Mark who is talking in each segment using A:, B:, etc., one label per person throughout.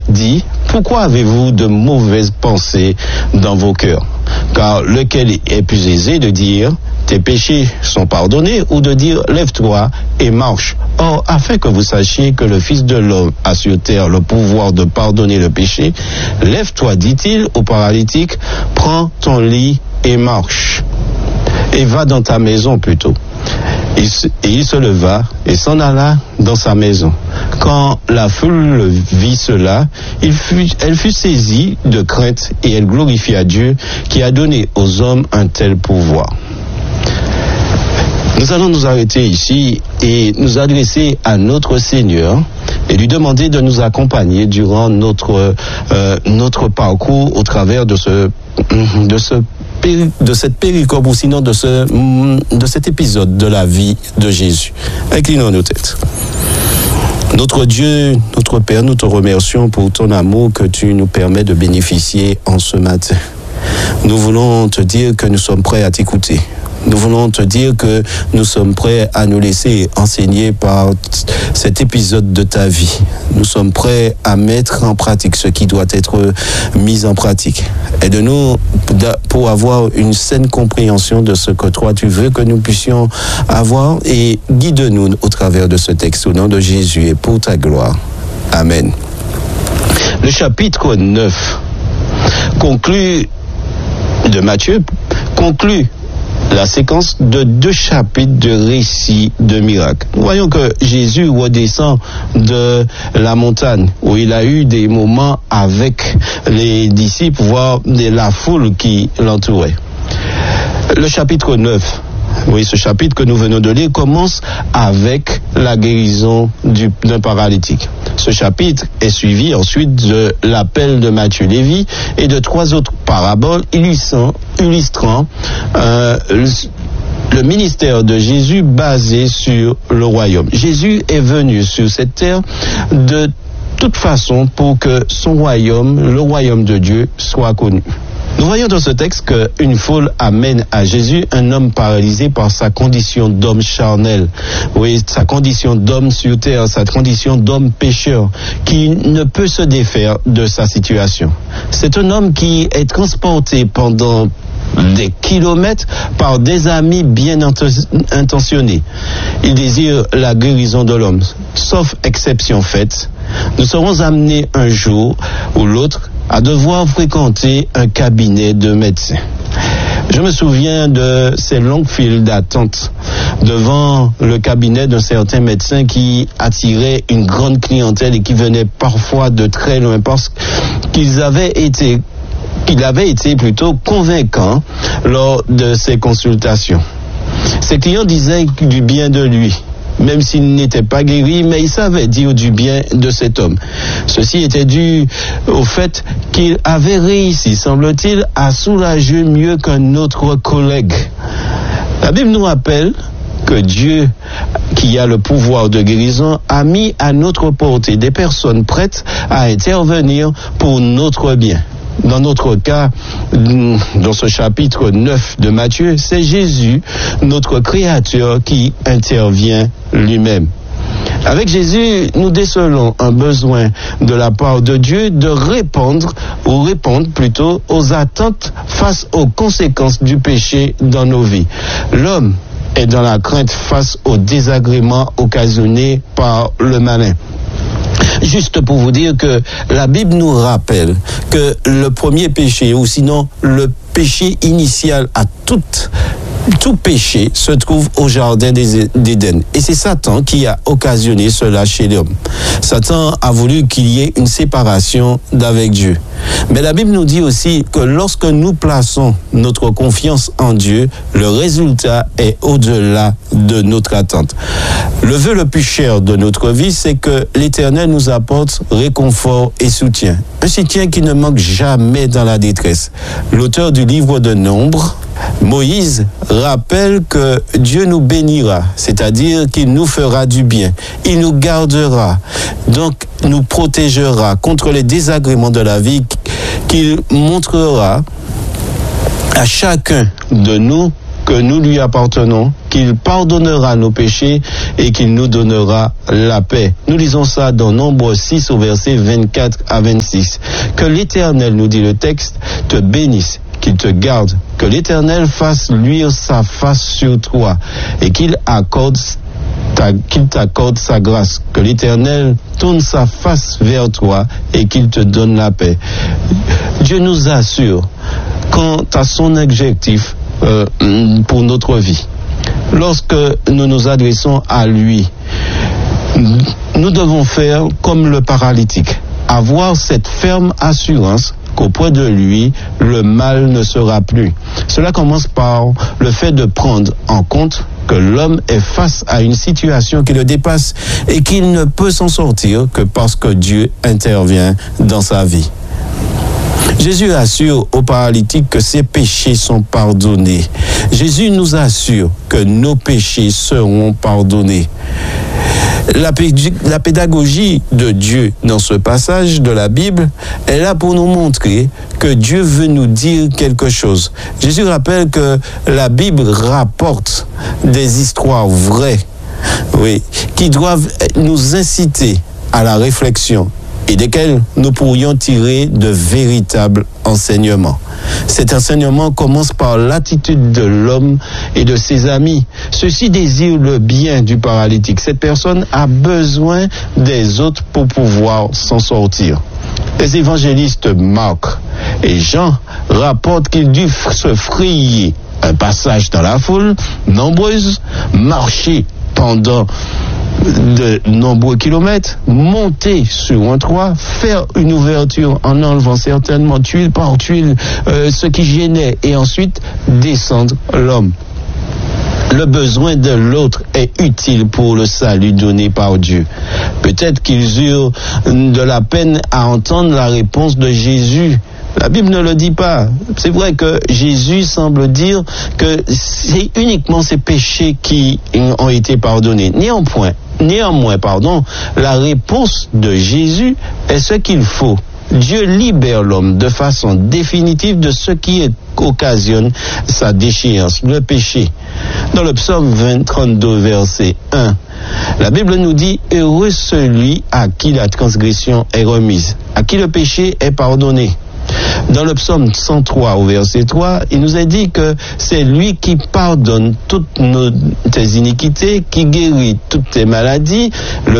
A: dit, pourquoi avez-vous de mauvaises pensées dans vos cœurs? Car lequel est plus aisé de dire, tes péchés sont pardonnés, ou de dire, lève-toi et marche? Or, afin que vous sachiez que le Fils de l'homme a sur terre le pouvoir de pardonner le péché, lève-toi, dit-il au paralytique, prends ton lit et marche. Et va dans ta maison plutôt. Et il se leva et s'en alla dans sa maison. Quand la foule vit cela, elle fut saisie de crainte et elle glorifia Dieu qui a donné aux hommes un tel pouvoir. Nous allons nous arrêter ici et nous adresser à notre Seigneur et lui demander de nous accompagner durant notre parcours au travers de cette péricope ou sinon de cet épisode de la vie de Jésus. Inclinons nos têtes. Notre Dieu, notre Père, nous te remercions pour ton amour que tu nous permets de bénéficier en ce matin. Nous voulons te dire que nous sommes prêts à t'écouter. Nous voulons te dire que nous sommes prêts à nous laisser enseigner par cet épisode de ta vie. Nous sommes prêts à mettre en pratique ce qui doit être mis en pratique. Aide-nous pour avoir une saine compréhension de ce que toi tu veux que nous puissions avoir et guide-nous au travers de ce texte au nom de Jésus et pour ta gloire. Amen. Le chapitre 9 de Matthieu conclut la séquence de 2 chapitres de récits de miracles. Nous voyons que Jésus redescend de la montagne où il a eu des moments avec les disciples, voire la foule qui l'entourait. Le chapitre 9, oui, ce chapitre que nous venons de lire commence avec la guérison d'un paralytique. Ce chapitre est suivi ensuite de l'appel de Matthieu Lévi et de 3 autres paraboles illustrant le ministère de Jésus basé sur le royaume. Jésus est venu sur cette terre de toute façon pour que son royaume, le royaume de Dieu, soit connu. Nous voyons dans ce texte qu'une foule amène à Jésus un homme paralysé par sa condition d'homme charnel. Oui, sa condition d'homme sur terre, sa condition d'homme pécheur, qui ne peut se défaire de sa situation. C'est un homme qui est transporté pendant des kilomètres par des amis bien intentionnés. Il désire la guérison de l'homme. Sauf exception faite, nous serons amenés un jour ou l'autre à devoir fréquenter un cabinet de médecins. Je me souviens de ces longues files d'attente devant le cabinet d'un certain médecin qui attirait une grande clientèle et qui venait parfois de très loin parce qu'il avait été plutôt convaincant lors de ses consultations. Ses clients disaient du bien de lui, même s'il n'était pas guéri, mais il savait dire du bien de cet homme. Ceci était dû au fait qu'il avait réussi, semble-t-il, à soulager mieux qu'un autre collègue. La Bible nous rappelle que Dieu, qui a le pouvoir de guérison, a mis à notre portée des personnes prêtes à intervenir pour notre bien. Dans notre cas, dans ce chapitre 9 de Matthieu, c'est Jésus, notre Créateur, qui intervient lui-même. Avec Jésus, nous décelons un besoin de la part de Dieu de répondre plutôt aux attentes face aux conséquences du péché dans nos vies. L'homme est dans la crainte face aux désagréments occasionnés par le malin. Juste pour vous dire que la Bible nous rappelle que le premier péché, ou sinon le péché initial à tout péché se trouve au jardin d'Éden. Et c'est Satan qui a occasionné cela chez l'homme. Satan a voulu qu'il y ait une séparation d'avec Dieu. Mais la Bible nous dit aussi que lorsque nous plaçons notre confiance en Dieu, le résultat est au-delà de notre attente. Le vœu le plus cher de notre vie, c'est que l'Éternel nous apporte réconfort et soutien. Un soutien qui ne manque jamais dans la détresse. L'auteur du livre de Nombres, Moïse, rappelle que Dieu nous bénira, c'est-à-dire qu'il nous fera du bien. Il nous gardera, donc nous protégera contre les désagréments de la vie, qu'il montrera à chacun de nous que nous lui appartenons, qu'il pardonnera nos péchés et qu'il nous donnera la paix. Nous lisons ça dans Nombre 6 au verset 24 à 26. Que l'Éternel, nous dit le texte, te bénisse, qu'il te garde, que l'Éternel fasse luire sa face sur toi et qu'il t'accorde sa grâce, que l'Éternel tourne sa face vers toi et qu'il te donne la paix. Dieu nous assure quant à son objectif pour notre vie. Lorsque nous nous adressons à lui, nous devons faire comme le paralytique, avoir cette ferme assurance qu'auprès de lui, le mal ne sera plus. Cela commence par le fait de prendre en compte que l'homme est face à une situation qui le dépasse et qu'il ne peut s'en sortir que parce que Dieu intervient dans sa vie. Jésus assure aux paralytiques que ses péchés sont pardonnés. Jésus nous assure que nos péchés seront pardonnés. La pédagogie de Dieu dans ce passage de la Bible est là pour nous montrer que Dieu veut nous dire quelque chose. Jésus rappelle que la Bible rapporte des histoires vraies, qui doivent nous inciter à la réflexion et desquels nous pourrions tirer de véritables enseignements. Cet enseignement commence par l'attitude de l'homme et de ses amis. Ceux-ci désirent le bien du paralytique. Cette personne a besoin des autres pour pouvoir s'en sortir. Les évangélistes Marc et Jean rapportent qu'il dut se frayer un passage dans la foule nombreuse, marcher pendant de nombreux kilomètres, monter sur un toit, faire une ouverture en enlevant certainement tuile par tuile ce qui gênait et ensuite descendre l'homme. Le besoin de l'autre est utile pour le salut donné par Dieu. Peut-être qu'ils eurent de la peine à entendre la réponse de Jésus. La Bible ne le dit pas. C'est vrai que Jésus semble dire que c'est uniquement ses péchés qui ont été pardonnés. Néanmoins, la réponse de Jésus est ce qu'il faut. Dieu libère l'homme de façon définitive de ce qui occasionne sa déchéance, le péché. Dans le psaume 32, verset 1, la Bible nous dit « Heureux celui à qui la transgression est remise, à qui le péché est pardonné ». Dans le psaume 103 au verset 3, il nous est dit que c'est lui qui pardonne toutes tes iniquités, qui guérit toutes tes maladies.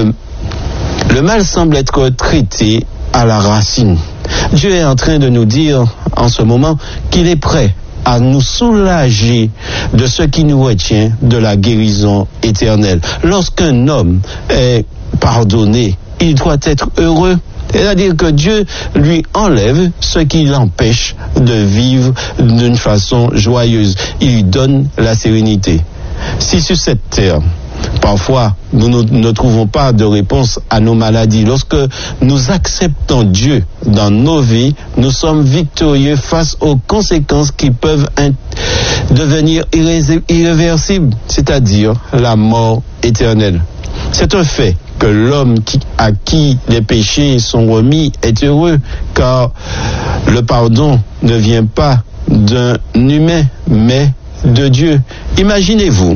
A: Le mal semble être traité à la racine. Dieu est en train de nous dire en ce moment qu'il est prêt à nous soulager de ce qui nous retient de la guérison éternelle. Lorsqu'un homme est pardonné, il doit être heureux. C'est-à-dire que Dieu lui enlève ce qui l'empêche de vivre d'une façon joyeuse. Il lui donne la sérénité. Si sur cette terre, parfois, nous ne trouvons pas de réponse à nos maladies, lorsque nous acceptons Dieu dans nos vies, nous sommes victorieux face aux conséquences qui peuvent devenir irréversibles, c'est-à-dire la mort éternelle. C'est un fait que l'homme à qui les péchés sont remis est heureux, car le pardon ne vient pas d'un humain, mais de Dieu. Imaginez-vous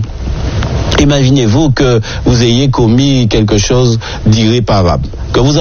A: que vous ayez commis quelque chose d'irréparable, que vous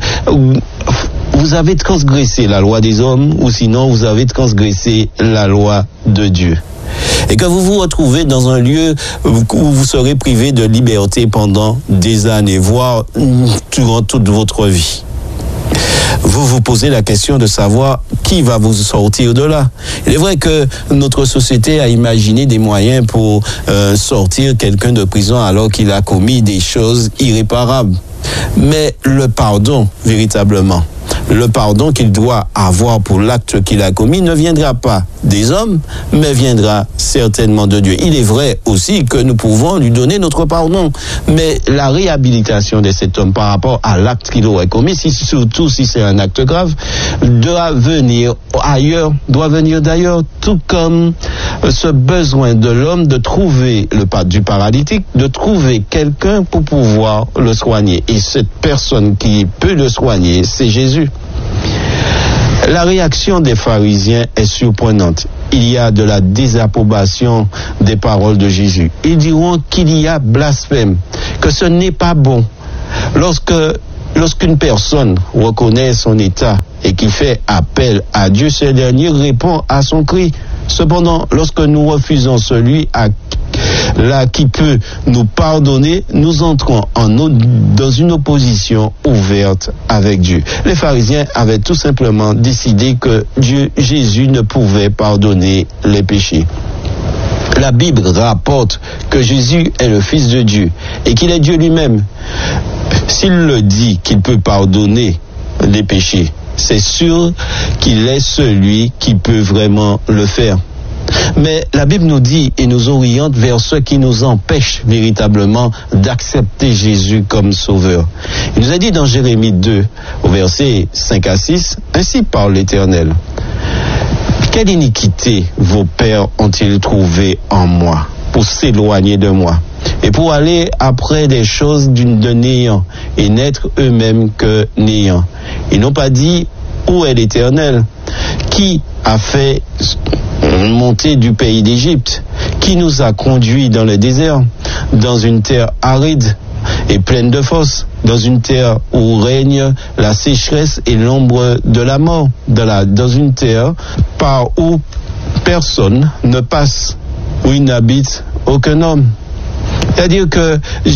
A: avez transgressé la loi des hommes, ou sinon vous avez transgressé la loi de Dieu. Et que vous vous retrouvez dans un lieu où vous serez privé de liberté pendant des années, voire durant toute votre vie. Vous vous posez la question de savoir qui va vous sortir de là. Il est vrai que notre société a imaginé des moyens pour sortir quelqu'un de prison alors qu'il a commis des choses irréparables. Mais le pardon, véritablement, le pardon qu'il doit avoir pour l'acte qu'il a commis ne viendra pas des hommes, mais viendra certainement de Dieu. Il est vrai aussi que nous pouvons lui donner notre pardon, mais la réhabilitation de cet homme par rapport à l'acte qu'il aurait commis, surtout si c'est un acte grave, doit venir d'ailleurs, tout comme ce besoin de l'homme de trouver du paralytique, de trouver quelqu'un pour pouvoir le soigner. Et cette personne qui peut le soigner, c'est Jésus. La réaction des pharisiens est surprenante. Il y a de la désapprobation des paroles de Jésus. Ils diront qu'il y a blasphème, que ce n'est pas bon. Lorsqu'une personne reconnaît son état et qui fait appel à Dieu, ce dernier répond à son cri. Cependant, lorsque nous refusons celui qui peut nous pardonner, nous entrons dans une opposition ouverte avec Dieu. Les pharisiens avaient tout simplement décidé que Jésus ne pouvait pardonner les péchés. La Bible rapporte que Jésus est le Fils de Dieu et qu'il est Dieu lui-même. S'il le dit qu'il peut pardonner les péchés, c'est sûr qu'il est celui qui peut vraiment le faire. Mais la Bible nous dit et nous oriente vers ce qui nous empêche véritablement d'accepter Jésus comme sauveur. Il nous a dit dans Jérémie 2, au verset 5 à 6, « Ainsi parle l'Éternel. Quelle iniquité vos pères ont-ils trouvé en moi pour s'éloigner de moi et pour aller après des choses de néant et n'être eux-mêmes que néant. Ils n'ont pas dit où est l'Éternel, qui a fait monter du pays d'Égypte, qui nous a conduits dans le désert, dans une terre aride et pleine de fosses, dans une terre où règne la sécheresse et l'ombre de la mort, dans une terre par où personne ne passe, où il n'habite aucun homme. C'est-à-dire que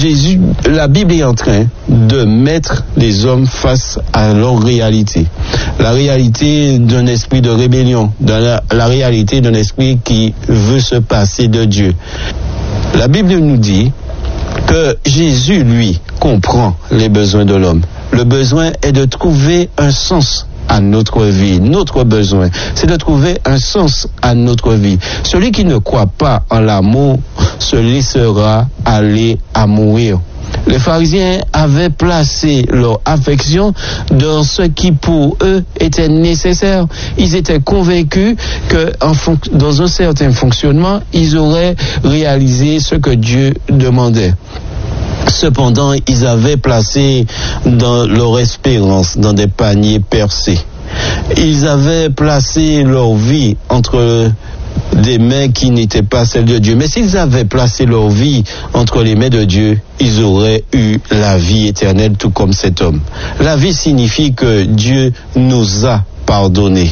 A: la Bible est en train de mettre les hommes face à leur réalité. La réalité d'un esprit de rébellion, la réalité d'un esprit qui veut se passer de Dieu. La Bible nous dit que Jésus, lui, comprend les besoins de l'homme. Le besoin est de trouver un sens à notre vie. Notre besoin, c'est de trouver un sens à notre vie. Celui qui ne croit pas en l'amour se laissera aller à mourir. Les pharisiens avaient placé leur affection dans ce qui pour eux était nécessaire. Ils étaient convaincus que dans un certain fonctionnement, ils auraient réalisé ce que Dieu demandait. Cependant, ils avaient placé dans leur espérance dans des paniers percés. Ils avaient placé leur vie entre des mains qui n'étaient pas celles de Dieu. Mais s'ils avaient placé leur vie entre les mains de Dieu, ils auraient eu la vie éternelle, tout comme cet homme. La vie signifie que Dieu nous a pardonné.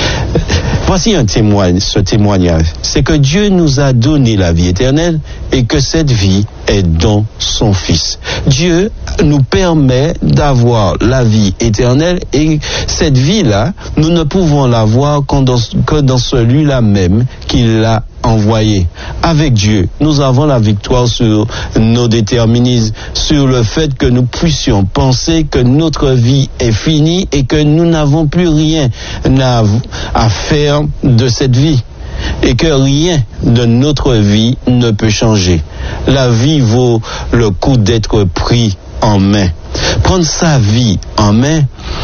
A: Voici ce témoignage. C'est que Dieu nous a donné la vie éternelle et que cette vie est dans son Fils. Dieu nous permet d'avoir la vie éternelle et cette vie-là, nous ne pouvons l'avoir que dans celui-là même qui l'a envoyé. Avec Dieu, nous avons la victoire sur nos déterminismes, sur le fait que nous puissions penser que notre vie est finie et que nous n'avons plus rien à faire de cette vie et que rien de notre vie ne peut changer. La vie vaut le coup d'être pris en main. Prendre sa vie en main,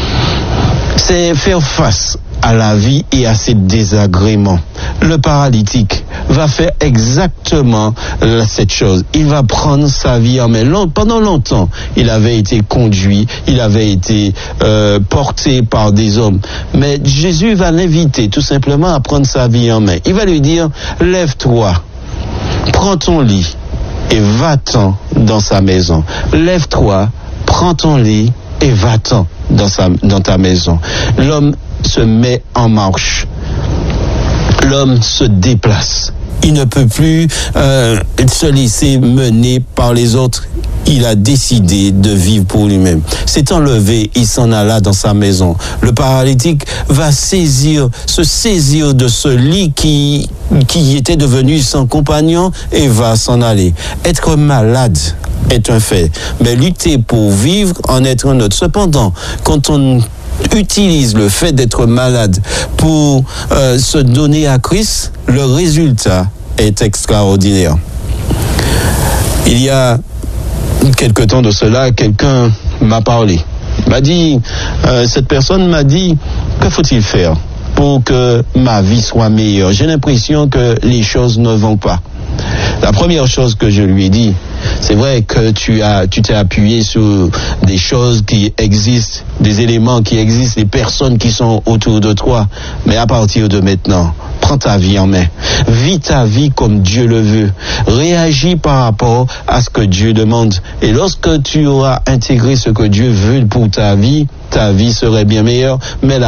A: c'est faire face à la vie et à ses désagréments. Le paralytique va faire exactement cette chose. Il va prendre sa vie en main. Pendant longtemps, il avait été conduit, il avait été porté par des hommes. Mais Jésus va l'inviter tout simplement à prendre sa vie en main. Il va lui dire, lève-toi, prends ton lit et va-t'en dans sa maison. Lève-toi, prends ton lit et va-t'en dans ta maison. L'homme se met en marche. L'homme se déplace. Il ne peut plus se laisser mener par les autres. Il a décidé de vivre pour lui-même. S'étant levé, il s'en alla dans sa maison. Le paralytique va se saisir de ce lit qui était devenu son compagnon et va s'en aller. Être malade est un fait, mais lutter pour vivre en est un autre. Cependant, quand on utilise le fait d'être malade pour se donner à Christ, le résultat est extraordinaire. Il y a quelque temps de cela, quelqu'un m'a parlé. Cette personne m'a dit, que faut-il faire pour que ma vie soit meilleure. J'ai l'impression que les choses ne vont pas. La première chose que je lui ai dit, c'est vrai que tu t'es appuyé sur des choses qui existent, des éléments qui existent, des personnes qui sont autour de toi. Mais à partir de maintenant, prends ta vie en main. Vis ta vie comme Dieu le veut. Réagis par rapport à ce que Dieu demande. Et lorsque tu auras intégré ce que Dieu veut pour ta vie serait bien meilleure. Mais